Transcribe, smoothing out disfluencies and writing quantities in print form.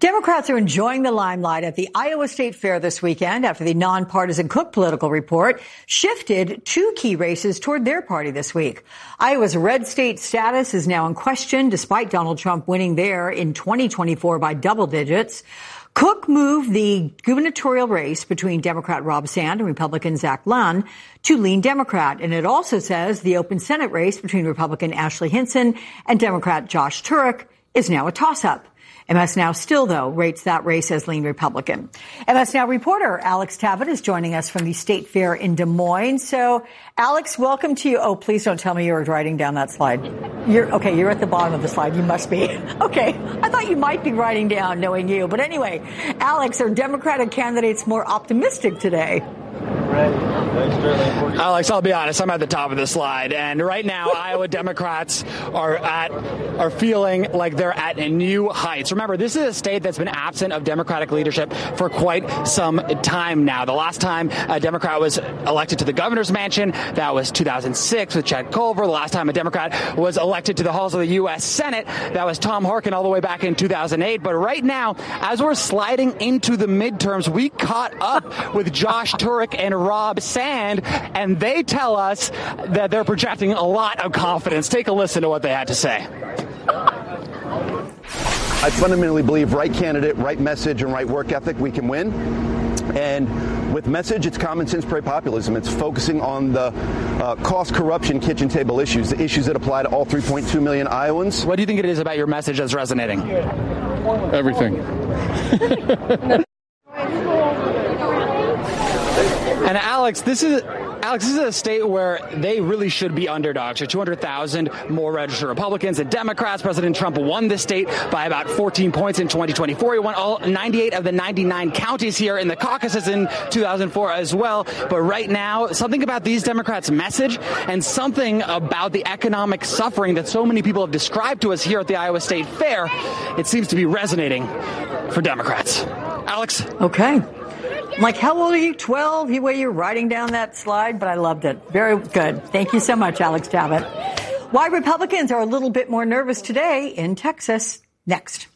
Democrats are enjoying the limelight at the Iowa State Fair this weekend after the nonpartisan Cook Political Report shifted two key races toward their party this week. Iowa's red state status is now in question despite Donald Trump winning there in 2024 by double digits. Cook moved the gubernatorial race between Democrat Rob Sand and Republican Zach Lunn to lean Democrat. And it also says the open Senate race between Republican Ashley Hinson and Democrat Josh Turek is now a toss-up. MS Now still, though, rates that race as lean Republican. MS Now reporter Alex Tabbitt is joining us from the State Fair in Des Moines. So, Alex, welcome to you. Oh, please don't tell me you were writing down that slide. You're at the bottom of the slide. You must be. Okay. I thought you might be writing down, knowing you. But anyway, Alex, are Democratic candidates more optimistic today? Alex, I'll be honest, I'm at the top of the slide, and right now Iowa Democrats are feeling like they're at new heights. Remember, this is a state that's been absent of Democratic leadership for quite some time now. The last time a Democrat was elected to the governor's mansion, that was 2006 with Chet Culver. The last time a Democrat was elected to the halls of the U.S. Senate, that was Tom Harkin all the way back in 2008. But right now, as we're sliding into the midterms, we caught up with Josh Turek and Rob Sand, and they tell us that they're projecting a lot of confidence. Take a listen to what they had to say. I fundamentally believe right candidate, right message, and right work ethic, we can win. And with message, it's common sense populism. It's focusing on the cost, corruption, kitchen table issues, the issues that apply to all 3.2 million Iowans. What do you think it is about your message that's resonating? Everything. And Alex, this is a state where they really should be underdogs. There are 200,000 more registered Republicans and Democrats. President Trump won this state by about 14 points in 2024. He won all 98 of the 99 counties here in the caucuses in 2004 as well. But right now, something about these Democrats' message and something about the economic suffering that so many people have described to us here at the Iowa State Fair, it seems to be resonating for Democrats. Alex? Okay. Like, how old are you? 12? The way you're writing down that slide, but I loved it. Very good. Thank you so much, Alex Tabbitt. Why Republicans are a little bit more nervous today in Texas. Next.